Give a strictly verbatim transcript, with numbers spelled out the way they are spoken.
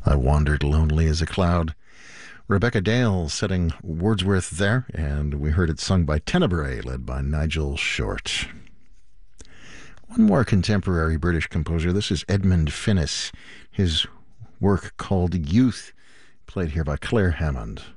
I Wandered Lonely as a Cloud. Rebecca Dale setting Wordsworth there, and we heard it sung by Tenebrae, led by Nigel Short. One more contemporary British composer. This is Edmund Finnis. His work called Youth, played here by Claire Hammond.